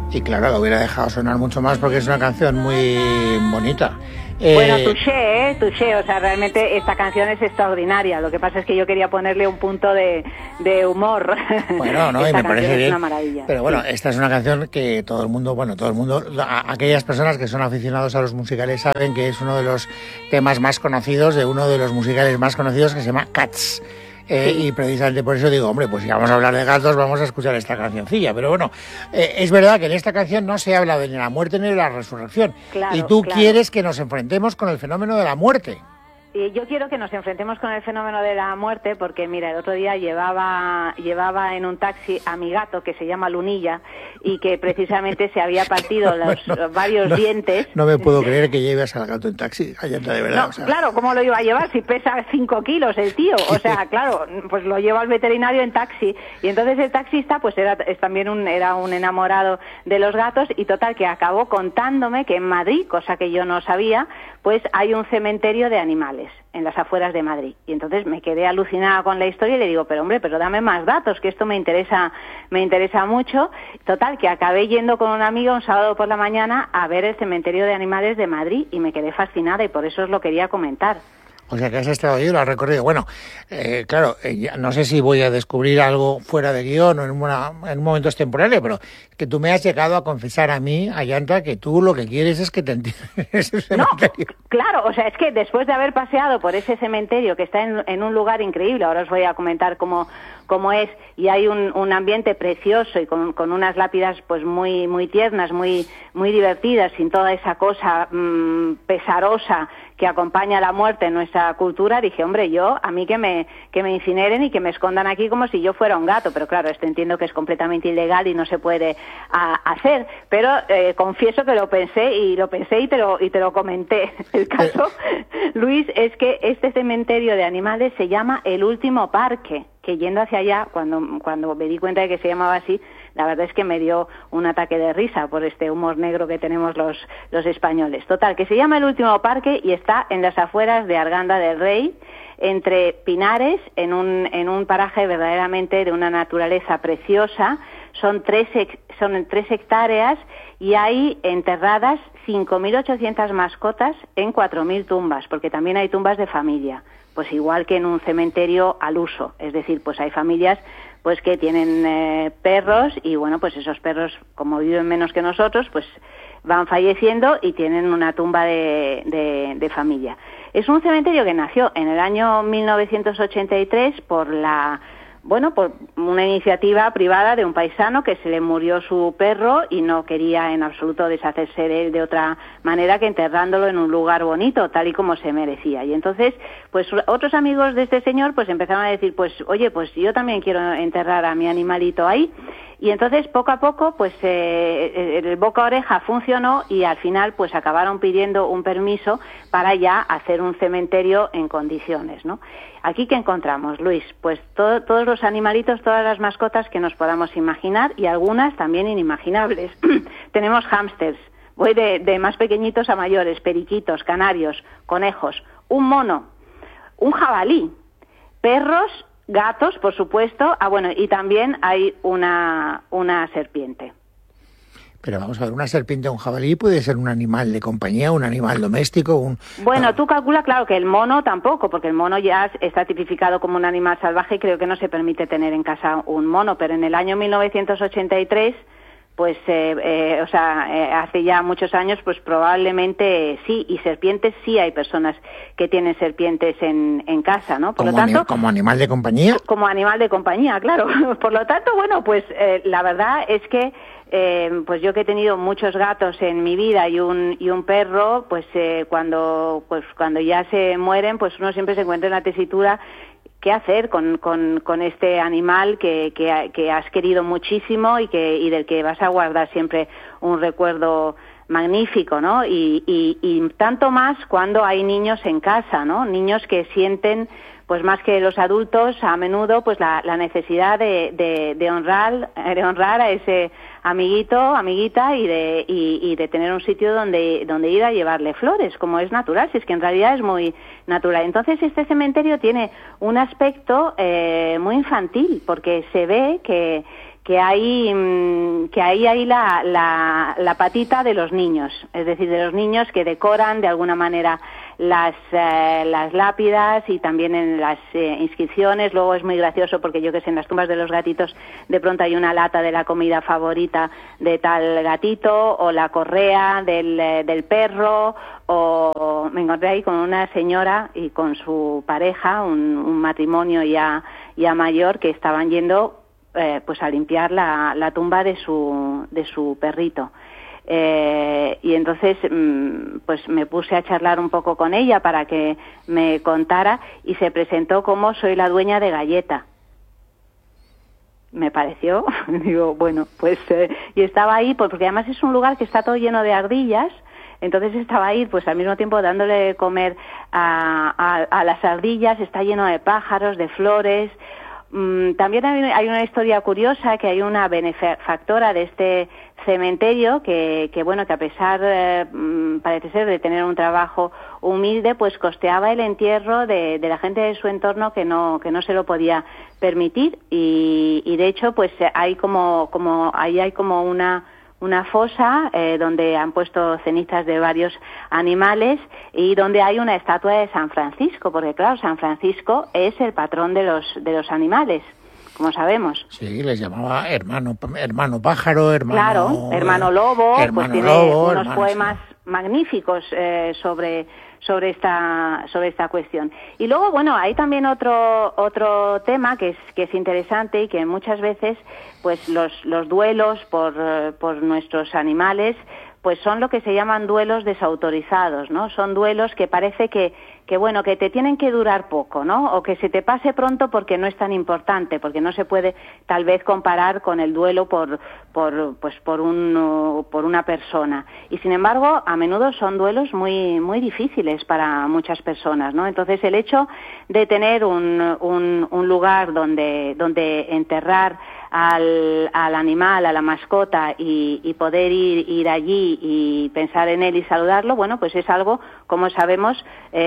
Y claro, lo hubiera dejado sonar mucho más porque es una canción muy bonita. Bueno, touché, o sea, realmente esta canción es extraordinaria. Lo que pasa es que yo quería ponerle un punto de humor. Bueno, no, y me parece bien. Es una maravilla. Pero bueno, esta es una canción que todo el mundo, aquellas personas que son aficionados a los musicales saben que es uno de los temas más conocidos, de uno de los musicales más conocidos, que se llama Cats. Y precisamente por eso digo, hombre, pues si vamos a hablar de gatos, vamos a escuchar esta cancioncilla. Pero bueno, es verdad que en esta canción no se habla de ni la muerte ni de la resurrección. Claro, y tú quieres que nos enfrentemos con el fenómeno de la muerte. Yo quiero que nos enfrentemos con el fenómeno de la muerte porque, mira, el otro día llevaba en un taxi a mi gato que se llama Lunilla y que precisamente se había partido varios dientes. No me puedo creer que lleves al gato en taxi, Ayanta, de verdad. No, o sea. Claro, ¿cómo lo iba a llevar si pesa 5 kilos el tío? O sea, claro, pues lo lleva al veterinario en taxi. Y entonces el taxista pues era un enamorado de los gatos y total que acabó contándome que en Madrid, cosa que yo no sabía, pues hay un cementerio de animales en las afueras de Madrid. Y entonces me quedé alucinada con la historia y le digo, pero dame más datos, que esto me interesa mucho. Total, que acabé yendo con una amiga un sábado por la mañana a ver el cementerio de animales de Madrid y me quedé fascinada y por eso os lo quería comentar. O sea, que has estado ahí y lo has recorrido. Bueno, claro, no sé si voy a descubrir algo fuera de guión o en un momento temporal, pero que tú me has llegado a confesar a mí, Ayanta, que tú lo que quieres es que te entierren en ese cementerio. No, claro, o sea, es que después de haber paseado por ese cementerio que está en un lugar increíble, ahora os voy a comentar cómo es, y hay un ambiente precioso y con unas lápidas pues muy tiernas, muy divertidas, sin toda esa cosa pesarosa que acompaña la muerte en nuestra cultura, dije, hombre, a mí que me incineren y que me escondan aquí como si yo fuera un gato, pero claro, esto entiendo que es completamente ilegal y no se puede hacer, pero confieso que lo pensé y te lo comenté. El caso, Luis, es que este cementerio de animales se llama El Último Parque, que yendo hacia allá, cuando me di cuenta de que se llamaba así, la verdad es que me dio un ataque de risa por este humor negro que tenemos los españoles. Total, que se llama El Último Parque y está en las afueras de Arganda del Rey, entre pinares, en un paraje verdaderamente de una naturaleza preciosa. Son 3 hectáreas y hay enterradas 5.800 mascotas en 4.000 tumbas, porque también hay tumbas de familia. Pues igual que en un cementerio al uso, es decir, pues hay familias pues que tienen perros y bueno, pues esos perros, como viven menos que nosotros, pues van falleciendo y tienen una tumba de familia. Es un cementerio que nació en el año 1983 por una iniciativa privada de un paisano que se le murió su perro y no quería en absoluto deshacerse de él de otra manera que enterrándolo en un lugar bonito, tal y como se merecía. Y entonces, pues otros amigos de este señor pues empezaron a decir, pues oye, pues yo también quiero enterrar a mi animalito ahí. Y entonces, poco a poco, pues el boca a oreja funcionó y al final pues acabaron pidiendo un permiso para ya hacer un cementerio en condiciones, ¿no? Aquí, ¿qué encontramos, Luis? Pues todos los animalitos, todas las mascotas que nos podamos imaginar y algunas también inimaginables. Tenemos hámsters, voy de más pequeñitos a mayores, periquitos, canarios, conejos, un mono, un jabalí, perros, gatos, por supuesto, y también hay una serpiente. Pero vamos a ver, una serpiente o un jabalí puede ser un animal de compañía, un animal doméstico, Bueno, tú calcula, claro, que el mono tampoco, porque el mono ya está tipificado como un animal salvaje y creo que no se permite tener en casa un mono, pero en el año 1983... pues, hace ya muchos años, pues probablemente sí, y serpientes sí hay personas que tienen serpientes en casa, ¿no? Por lo tanto, ¿como animal de compañía? Como animal de compañía, claro. Por lo tanto, bueno, pues la verdad es que pues yo que he tenido muchos gatos en mi vida y un perro, pues cuando ya se mueren, pues uno siempre se encuentra en la tesitura qué hacer con este animal que has querido muchísimo y del que vas a guardar siempre un recuerdo magnífico, ¿no? Y tanto más cuando hay niños en casa, ¿no? Niños que sienten, pues más que los adultos, a menudo, pues la necesidad de honrar a ese amiguito, amiguita y de tener un sitio donde ir a llevarle flores, como es natural, si es que en realidad es muy natural. Entonces este cementerio tiene un aspecto muy infantil, porque se ve que que ahí hay la patita de los niños, es decir, de los niños que decoran de alguna manera las lápidas y también en las inscripciones. Luego es muy gracioso porque yo que sé, en las tumbas de los gatitos de pronto hay una lata de la comida favorita de tal gatito, o la correa del perro, o me encontré ahí con una señora y con su pareja, un matrimonio ya mayor, que estaban yendo pues a limpiar la tumba de su perrito. Y entonces pues me puse a charlar un poco con ella para que me contara, y se presentó como soy la dueña de Galleta. Me pareció, digo, bueno, pues y estaba ahí porque además es un lugar que está todo lleno de ardillas. Entonces estaba ahí, pues al mismo tiempo dándole de comer a las ardillas. Está lleno de pájaros, de flores. También hay una historia curiosa, que hay una benefactora de este cementerio que bueno, que a pesar parece ser de tener un trabajo humilde, pues costeaba el entierro de la gente de su entorno que no se lo podía permitir, y de hecho pues hay ahí hay como una fosa donde han puesto cenizas de varios animales, y donde hay una estatua de San Francisco, porque claro, San Francisco es el patrón de los animales, como sabemos. Sí, les llamaba hermano pájaro, hermano lobo, pues tiene unos poemas magníficos sobre esta cuestión. Y luego, bueno, hay también otro tema que es interesante, y que muchas veces pues los duelos por nuestros animales pues son lo que se llaman duelos desautorizados, ¿no? Son duelos que parece que bueno, que te tienen que durar poco, ¿no? O que se te pase pronto porque no es tan importante, porque no se puede tal vez comparar con el duelo por una persona. Y sin embargo, a menudo son duelos muy muy difíciles para muchas personas, ¿no? Entonces, el hecho de tener un lugar donde enterrar al animal, a la mascota, y poder ir allí y pensar en él y saludarlo, bueno, pues es algo, como sabemos,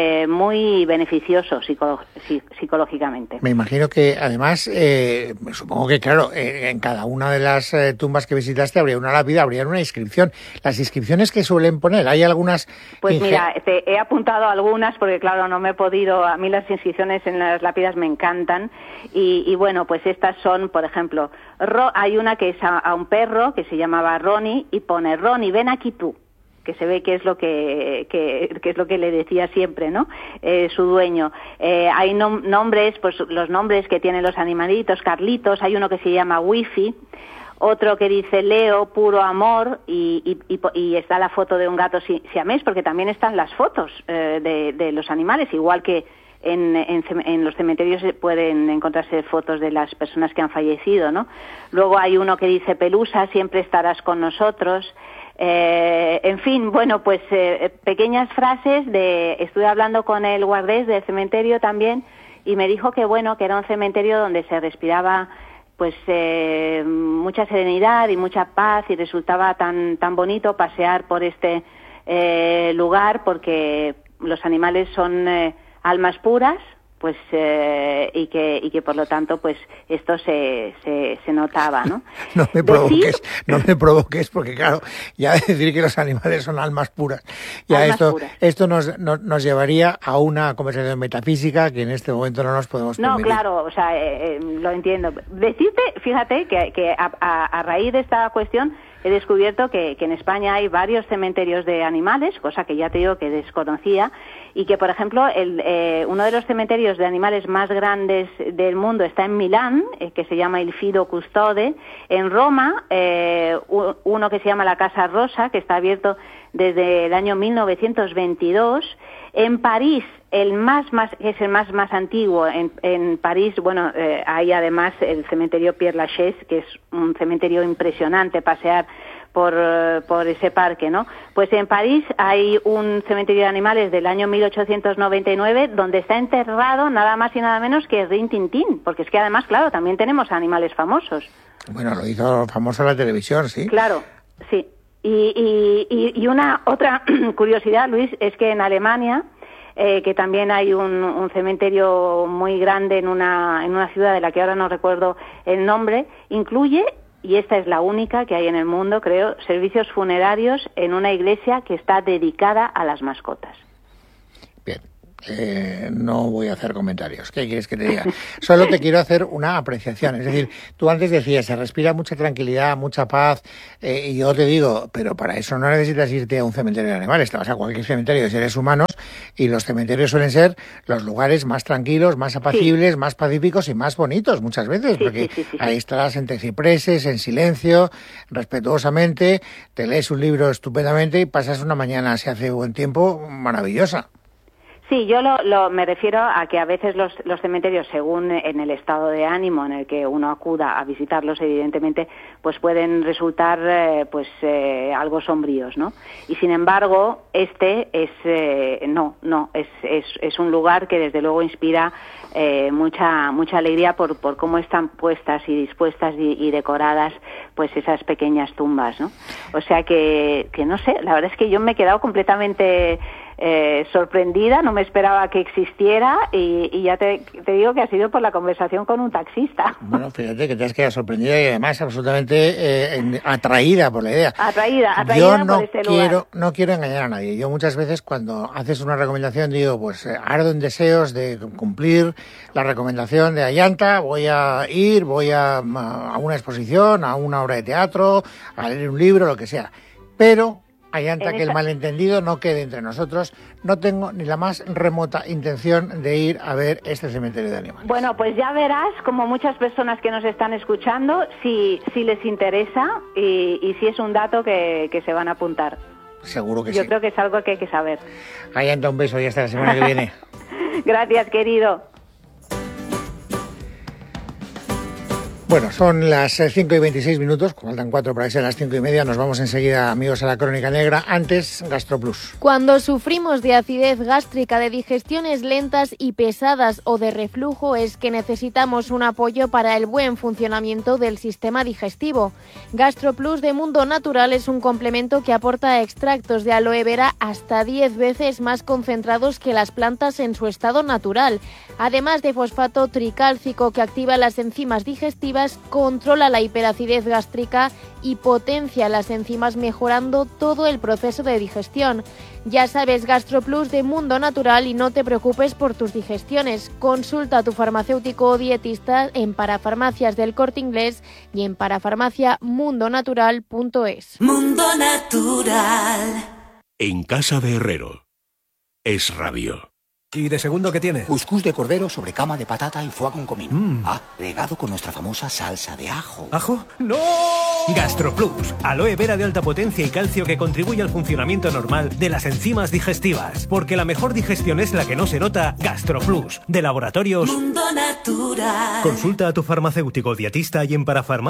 muy beneficioso psicológicamente. Me imagino que además, supongo que claro, en cada una de las tumbas que visitaste habría una lápida, habría una inscripción. Las inscripciones que suelen poner, ¿hay algunas? Pues mira, te he apuntado algunas porque claro, no me he podido, a mí las inscripciones en las lápidas me encantan, y bueno, pues estas son, por ejemplo, hay una que es a un perro que se llamaba Ronnie, y pone: Ronnie, ven aquí tú, que se ve que es lo que es lo que le decía siempre, ¿no? Su dueño. Hay nombres, pues los nombres que tienen los animalitos: Carlitos, hay uno que se llama Wifi, otro que dice Leo, puro amor, y está la foto de un gato siamés, porque también están las fotos de los animales, igual que en los cementerios pueden encontrarse fotos de las personas que han fallecido, ¿no? Luego hay uno que dice: Pelusa, siempre estarás con nosotros. En fin, bueno, pues pequeñas frases estuve hablando con el guardés del cementerio también, y me dijo que bueno, que era un cementerio donde se respiraba pues mucha serenidad y mucha paz, y resultaba tan bonito pasear por este lugar, porque los animales son almas puras, pues y que por lo tanto pues esto se notaba, ¿no? No me provoques, porque claro, ya decir que los animales son almas puras, ya esto nos llevaría a una conversación metafísica que en este momento no nos podemos permitir. No, claro, o sea, lo entiendo. Decirte, fíjate que a raíz de esta cuestión he descubierto que en España hay varios cementerios de animales, cosa que ya te digo que desconocía, y que, por ejemplo, uno de los cementerios de animales más grandes del mundo está en Milán, que se llama Il Fido Custode. En Roma, uno que se llama la Casa Rosa, que está abierto desde el año 1922. En París, que es el más antiguo, en París, bueno, hay además el cementerio Père Lachaise, que es un cementerio impresionante, pasear por ese parque, ¿no? Pues en París hay un cementerio de animales del año 1899 donde está enterrado nada más y nada menos que Rin Tin Tin, porque es que además, claro, también tenemos animales famosos. Bueno, lo hizo famoso la televisión, ¿sí? Claro, sí. Y una otra curiosidad, Luis, es que en Alemania, que también hay un cementerio muy grande en una ciudad de la que ahora no recuerdo el nombre, incluye y esta es la única que hay en el mundo, creo, servicios funerarios en una iglesia que está dedicada a las mascotas. Bien. No voy a hacer comentarios. ¿Qué quieres que te diga? Solo te quiero hacer una apreciación. Es decir, tú antes decías, se respira mucha tranquilidad, mucha paz, y yo te digo, pero para eso no necesitas irte a un cementerio de animales, te vas a cualquier cementerio de seres humanos, y los cementerios suelen ser los lugares más tranquilos, más apacibles, más pacíficos y más bonitos muchas veces, porque ahí estarás entre cipreses, en silencio, respetuosamente, te lees un libro estupendamente y pasas una mañana, si hace buen tiempo, maravillosa. Sí, yo me refiero a que a veces los cementerios, según en el estado de ánimo en el que uno acuda a visitarlos, evidentemente, pues pueden resultar algo sombríos, ¿no? Y sin embargo, este es es un lugar que desde luego inspira mucha alegría por cómo están puestas y dispuestas y decoradas pues esas pequeñas tumbas, ¿no? O sea que no sé, la verdad es que yo me he quedado completamente sorprendida, no me esperaba que existiera y ya te digo que ha sido por la conversación con un taxista. Bueno, fíjate que te has quedado sorprendida y además absolutamente atraída por la idea. Atraída yo no por este lugar. No quiero engañar a nadie. Yo muchas veces cuando haces una recomendación digo, pues ardo en deseos de cumplir la recomendación de Ayanta, voy a una exposición, a una obra de teatro, a leer un libro, lo que sea. Pero Ayanta, que el malentendido no quede entre nosotros. No tengo ni la más remota intención de ir a ver este cementerio de animales. Bueno, pues ya verás, como muchas personas que nos están escuchando, si les interesa y si es un dato que se van a apuntar. Seguro que sí. Yo creo que es algo que hay que saber. Ayanta, un beso y hasta la semana que viene. Gracias, querido. Bueno, son las 5:26, faltan 4 para que sean las 5:30. Nos vamos enseguida, amigos, a la Crónica Negra. Antes, GastroPlus. Cuando sufrimos de acidez gástrica, de digestiones lentas y pesadas o de reflujo, es que necesitamos un apoyo para el buen funcionamiento del sistema digestivo. GastroPlus de Mundo Natural es un complemento que aporta extractos de aloe vera hasta 10 veces más concentrados que las plantas en su estado natural. Además de fosfato tricálcico que activa las enzimas digestivas, controla la hiperacidez gástrica y potencia las enzimas, mejorando todo el proceso de digestión. Ya sabes, GastroPlus de Mundo Natural, y no te preocupes por tus digestiones. Consulta a tu farmacéutico o dietista en Parafarmacias del Corte Inglés y en parafarmaciamundonatural.es. Mundo Natural. En casa de Herrero. Es Rabio. ¿Y de segundo qué tiene? Cuscús de cordero sobre cama de patata y foie con comino. Regado con nuestra famosa salsa de ajo. ¿Ajo? ¡No! GastroPlus, aloe vera de alta potencia y calcio que contribuye al funcionamiento normal de las enzimas digestivas. Porque la mejor digestión es la que no se nota. GastroPlus, de Laboratorios Mundo Natural. Consulta a tu farmacéutico dietista y en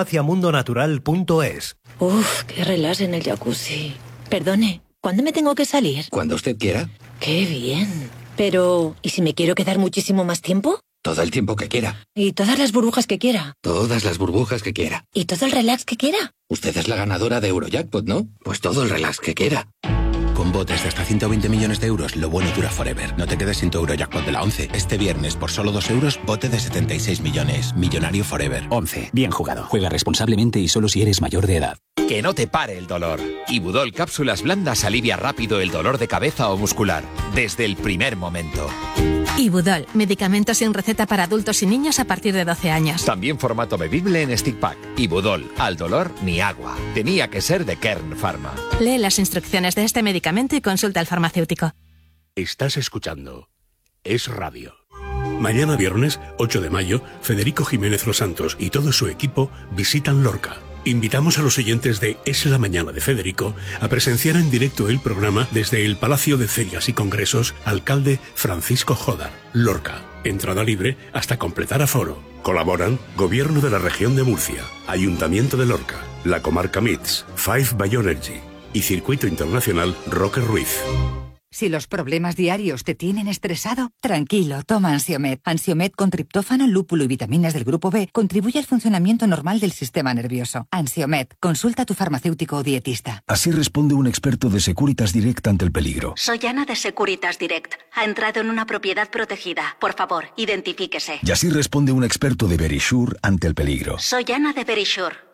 parafarmaciamundonatural.es. Uf, qué relax en el jacuzzi. Perdone, ¿cuándo me tengo que salir? Cuando usted quiera. ¡Qué bien! Pero, ¿y si me quiero quedar muchísimo más tiempo? Todo el tiempo que quiera. ¿Y todas las burbujas que quiera? Todas las burbujas que quiera. ¿Y todo el relax que quiera? Usted es la ganadora de Eurojackpot, ¿no? Pues todo el relax que quiera. Con botes de hasta 120 millones de euros, lo bueno dura forever. No te quedes sin tu Eurojackpot de la 11. Este viernes, por solo 2 euros, bote de 76 millones. Millonario forever. 11. Bien jugado. Juega responsablemente y solo si eres mayor de edad. Que no te pare el dolor. Ibudol Cápsulas Blandas alivia rápido el dolor de cabeza o muscular, desde el primer momento. Ibudol, medicamentos sin receta para adultos y niños a partir de 12 años. También formato bebible en stick pack. Ibudol, al dolor ni agua. Tenía que ser de Kern Pharma. Lee las instrucciones de este medicamento y consulta al farmacéutico. Estás escuchando Es Radio. Mañana viernes, 8 de mayo, Federico Jiménez Los Santos y todo su equipo visitan Lorca. Invitamos a los oyentes de Es la Mañana de Federico a presenciar en directo el programa desde el Palacio de Ferias y Congresos Alcalde Francisco Jodar, Lorca. Entrada libre hasta completar aforo. Colaboran Gobierno de la Región de Murcia, Ayuntamiento de Lorca, la Comarca MITS, Five Bioenergy y Circuito Internacional Roque Ruiz. Si los problemas diarios te tienen estresado, tranquilo, toma Ansiomed. Ansiomed con triptófano, lúpulo y vitaminas del grupo B contribuye al funcionamiento normal del sistema nervioso. Ansiomed, consulta a tu farmacéutico o dietista. Así responde un experto de Securitas Direct ante el peligro. Soy Ana de Securitas Direct. Ha entrado en una propiedad protegida. Por favor, identifíquese. Y así responde un experto de Verisure ante el peligro. Soy Ana de Verisure.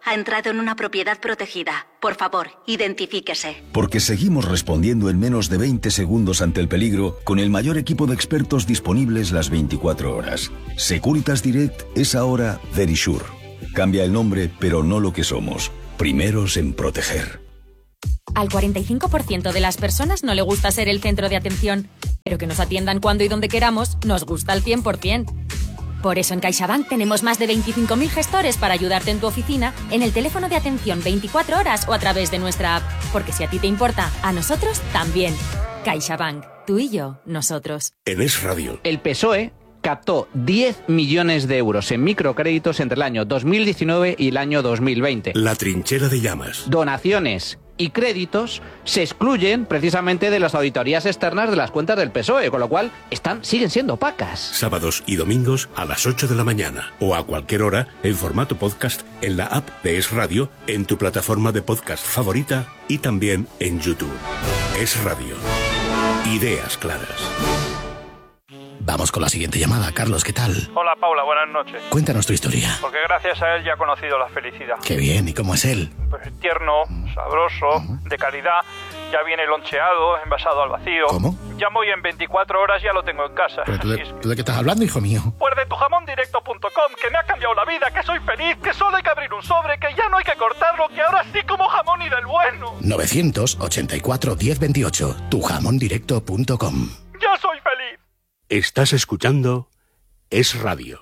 Ha entrado en una propiedad protegida. Por favor, identifíquese. Porque seguimos respondiendo en menos de 20 segundos ante el peligro con el mayor equipo de expertos disponibles las 24 horas. Securitas Direct es ahora Verisure. Cambia el nombre, pero no lo que somos. Primeros en proteger. Al 45% de las personas no le gusta ser el centro de atención, pero que nos atiendan cuando y donde queramos nos gusta al 100%. Por eso en CaixaBank tenemos más de 25.000 gestores para ayudarte en tu oficina, en el teléfono de atención 24 horas o a través de nuestra app. Porque si a ti te importa, a nosotros también. CaixaBank. Tú y yo, nosotros. En Es Radio. El PSOE captó 10 millones de euros en microcréditos entre el año 2019 y el año 2020. La trinchera de llamas. Donaciones y créditos se excluyen precisamente de las auditorías externas de las cuentas del PSOE, con lo cual siguen siendo opacas. Sábados y domingos a las 8 de la mañana o a cualquier hora en formato podcast en la app de Es Radio, en tu plataforma de podcast favorita y también en YouTube. Es Radio. Ideas claras. Vamos con la siguiente llamada. Carlos, ¿qué tal? Hola, Paula, buenas noches. Cuéntanos tu historia. Porque gracias a él ya he conocido la felicidad. Qué bien, ¿y cómo es él? Pues tierno, sabroso, de calidad, ya viene loncheado, envasado al vacío. ¿Cómo? Llamo y en 24 horas ya lo tengo en casa. ¿Pero tú de qué estás hablando, hijo mío? Pues de tujamondirecto.com, que me ha cambiado la vida, que soy feliz, que solo hay que abrir un sobre, que ya no hay que cortarlo, que ahora sí como jamón y del bueno. 984 1028, tujamondirecto.com. ¡Ya soy feliz! Estás escuchando Es Radio.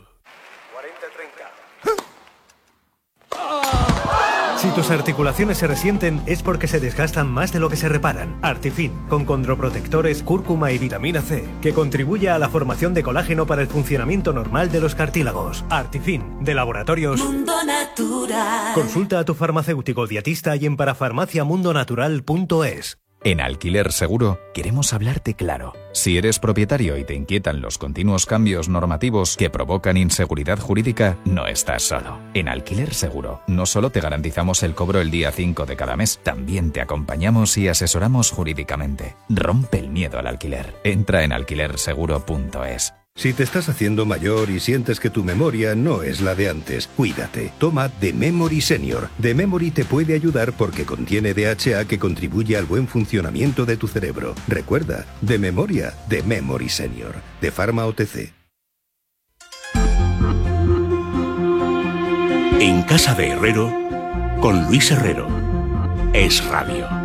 Si tus articulaciones se resienten es porque se desgastan más de lo que se reparan. Artifin, con condroprotectores, cúrcuma y vitamina C, que contribuye a la formación de colágeno para el funcionamiento normal de los cartílagos. Artifin, de Laboratorios Mundo Natural. Consulta a tu farmacéutico dietista y en parafarmaciamundonatural.es. En Alquiler Seguro queremos hablarte claro. Si eres propietario y te inquietan los continuos cambios normativos que provocan inseguridad jurídica, no estás solo. En Alquiler Seguro no solo te garantizamos el cobro el día 5 de cada mes, también te acompañamos y asesoramos jurídicamente. Rompe el miedo al alquiler. Entra en alquilerseguro.es. Si te estás haciendo mayor y sientes que tu memoria no es la de antes, cuídate. Toma The Memory Senior. The Memory te puede ayudar porque contiene DHA que contribuye al buen funcionamiento de tu cerebro. Recuerda, de memoria, The Memory Senior. De Pharma OTC. En casa de Herrero, con Luis Herrero. Es Radio.